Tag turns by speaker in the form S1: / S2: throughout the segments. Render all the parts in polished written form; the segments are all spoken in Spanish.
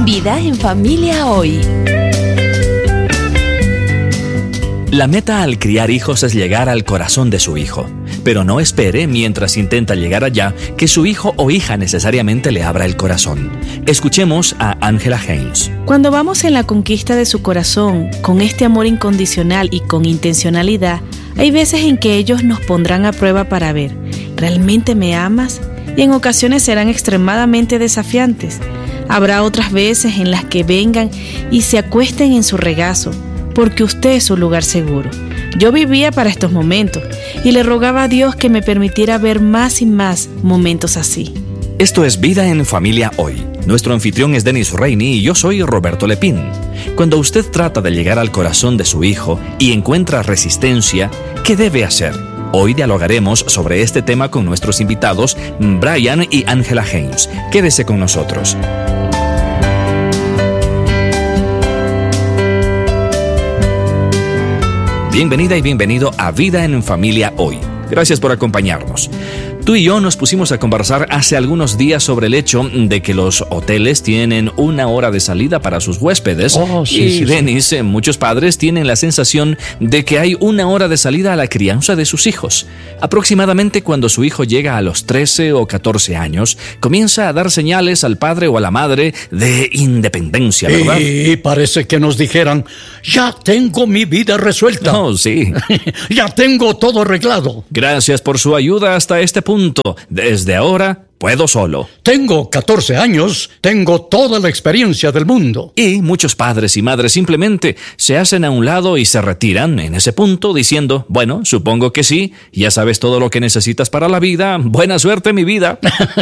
S1: Vida en Familia Hoy.
S2: La meta al criar hijos es llegar al corazón de su hijo. Pero no espere, mientras intenta llegar allá, que su hijo o hija necesariamente le abra el corazón. Escuchemos a Angela Haynes.
S3: Cuando vamos en la conquista de su corazón, con este amor incondicional y con intencionalidad, hay veces en que ellos nos pondrán a prueba para ver, ¿realmente me amas? Y en ocasiones serán extremadamente desafiantes. Habrá otras veces en las que vengan y se acuesten en su regazo, porque usted es su lugar seguro. Yo vivía para estos momentos y le rogaba a Dios que me permitiera ver más y más momentos así.
S2: Esto es Vida en Familia Hoy. Nuestro anfitrión es Dennis Rainey y yo soy Roberto Lepín. Cuando usted trata de llegar al corazón de su hijo y encuentra resistencia, ¿qué debe hacer? Hoy dialogaremos sobre este tema con nuestros invitados, Brian y Angela Haynes. Quédese con nosotros. Bienvenida y bienvenido a Vida en Familia Hoy. Gracias por acompañarnos. Tú y yo nos pusimos a conversar hace algunos días sobre el hecho de que los hoteles tienen una hora de salida para sus huéspedes. Y Dennis, muchos padres tienen la sensación de que hay una hora de salida a la crianza de sus hijos. Aproximadamente cuando su hijo llega a los 13 o 14 años, comienza a dar señales al padre o a la madre de independencia, ¿verdad?
S4: Y parece que nos dijeran, ya tengo mi vida resuelta.
S2: Oh, sí.
S4: Ya tengo todo arreglado.
S2: Gracias por su ayuda hasta este punto. Desde ahora puedo solo.
S4: Tengo 14 años, tengo toda la experiencia del mundo.
S2: Y muchos padres y madres simplemente se hacen a un lado y se retiran en ese punto diciendo, bueno, supongo que sí, ya sabes todo lo que necesitas para la vida, buena suerte mi vida.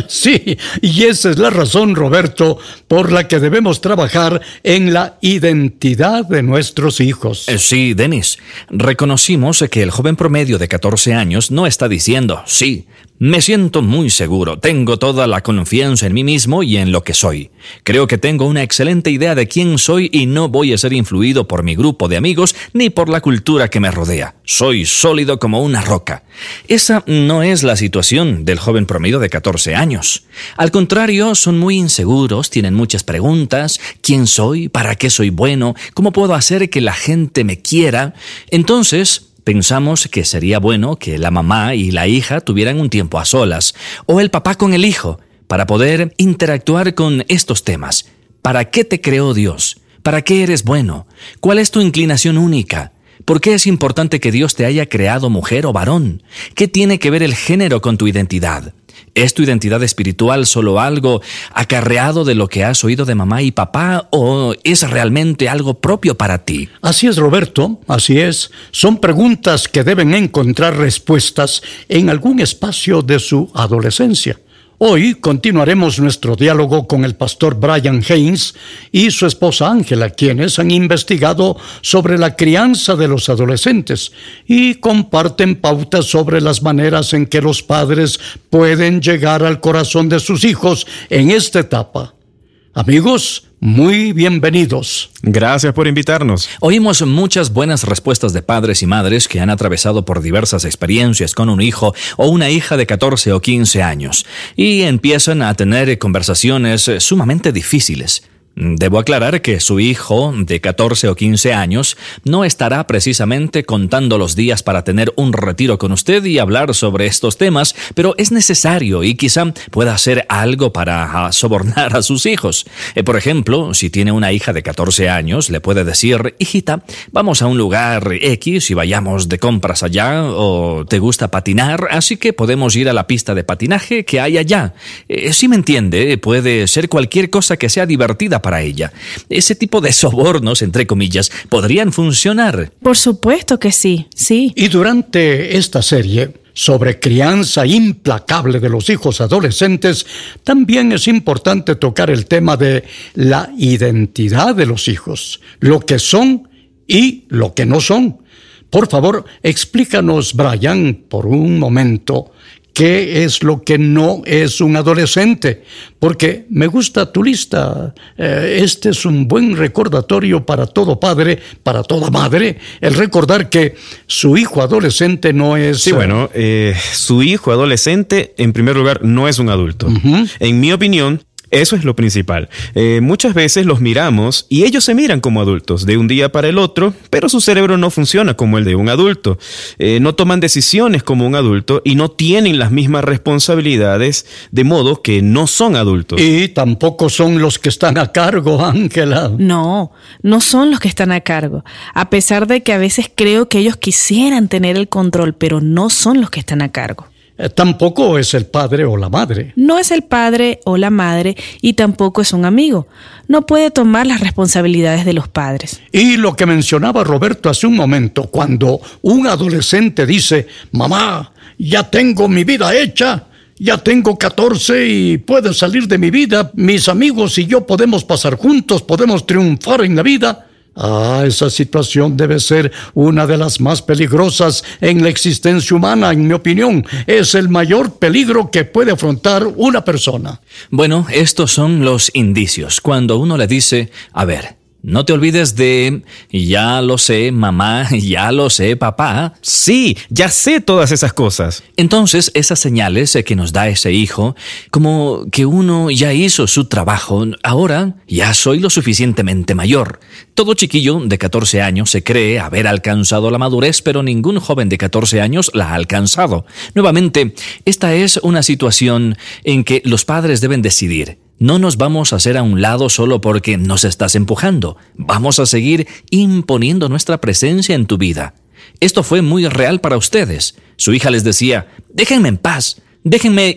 S4: Sí, y esa es la razón, Roberto, por la que debemos trabajar en la identidad de nuestros hijos.
S2: Sí, Dennis, reconocimos que el joven promedio de 14 años no está diciendo, sí, me siento muy seguro, tengo toda la confianza en mí mismo y en lo que soy. Creo que tengo una excelente idea de quién soy y no voy a ser influido por mi grupo de amigos ni por la cultura que me rodea. Soy sólido como una roca. Esa no es la situación del joven promedio de 14 años. Al contrario, son muy inseguros, tienen muchas preguntas. ¿Quién soy? ¿Para qué soy bueno? ¿Cómo puedo hacer que la gente me quiera? Entonces, pensamos que sería bueno que la mamá y la hija tuvieran un tiempo a solas, o el papá con el hijo, para poder interactuar con estos temas. ¿Para qué te creó Dios? ¿Para qué eres bueno? ¿Cuál es tu inclinación única? ¿Por qué es importante que Dios te haya creado mujer o varón? ¿Qué tiene que ver el género con tu identidad? ¿Es tu identidad espiritual solo algo acarreado de lo que has oído de mamá y papá o es realmente algo propio para ti?
S4: Así es, Roberto, así es. Son preguntas que deben encontrar respuestas en algún espacio de su adolescencia. Hoy continuaremos nuestro diálogo con el pastor Brian Haynes y su esposa Angela, quienes han investigado sobre la crianza de los adolescentes y comparten pautas sobre las maneras en que los padres pueden llegar al corazón de sus hijos en esta etapa. Amigos, muy bienvenidos.
S5: Gracias por invitarnos.
S2: Oímos muchas buenas respuestas de padres y madres que han atravesado por diversas experiencias con un hijo o una hija de 14 o 15 años y empiezan a tener conversaciones sumamente difíciles. Debo aclarar que su hijo de 14 o 15 años no estará precisamente contando los días para tener un retiro con usted y hablar sobre estos temas, pero es necesario y quizá pueda hacer algo para sobornar a sus hijos. Por ejemplo, si tiene una hija de 14 años, le puede decir, hijita, vamos a un lugar X y vayamos de compras allá, o te gusta patinar, así que podemos ir a la pista de patinaje que hay allá. Si me entiende, puede ser cualquier cosa que sea divertida para ella. Ese tipo de sobornos, entre comillas, podrían funcionar.
S3: Por supuesto que sí, sí.
S4: Y durante esta serie sobre crianza implacable de los hijos adolescentes, también es importante tocar el tema de la identidad de los hijos, lo que son y lo que no son. Por favor, explícanos, Brian, por un momento, ¿qué es lo que no es un adolescente? Porque me gusta tu lista. Este es un buen recordatorio para todo padre, para toda madre, el recordar que su hijo adolescente no es...
S5: Sí, bueno, su hijo adolescente, en primer lugar, no es un adulto. En mi opinión, Eso es lo principal. Muchas veces los miramos y ellos se miran como adultos de un día para el otro, pero su cerebro no funciona como el de un adulto. No toman decisiones como un adulto y no tienen las mismas responsabilidades, de modo que no son adultos.
S4: Y tampoco son los que están a cargo, Ángela.
S3: No son los que están a cargo. A pesar de que a veces creo que ellos quisieran tener el control, pero no son los que están a cargo.
S4: Tampoco es el padre o la madre.
S3: No es el padre o la madre y tampoco es un amigo. No puede tomar las responsabilidades de los padres.
S4: Y lo que mencionaba Roberto hace un momento, cuando un adolescente dice, mamá, ya tengo mi vida hecha, ya tengo 14 y puedo salir de mi vida, mis amigos y yo podemos pasar juntos, podemos triunfar en la vida. Esa situación debe ser una de las más peligrosas en la existencia humana, en mi opinión. Es el mayor peligro que puede afrontar una persona.
S2: Bueno, estos son los indicios. Cuando uno le dice, a ver, no te olvides de, ya lo sé, mamá, ya lo sé, papá.
S5: Sí, ya sé todas esas cosas.
S2: Entonces, esas señales que nos da ese hijo, como que uno ya hizo su trabajo, ahora ya soy lo suficientemente mayor. Todo chiquillo de 14 años se cree haber alcanzado la madurez, pero ningún joven de 14 años la ha alcanzado. Nuevamente, esta es una situación en que los padres deben decidir. No nos vamos a hacer a un lado solo porque nos estás empujando. Vamos a seguir imponiendo nuestra presencia en tu vida. Esto fue muy real para ustedes. Su hija les decía, déjenme en paz, déjenme